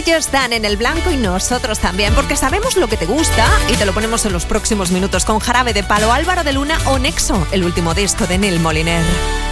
Ellos dan en el blanco y nosotros también, porque sabemos lo que te gusta y te lo ponemos en los próximos minutos con Jarabe de Palo, Álvaro de Luna o Nexo, el último disco de Neil Moliner.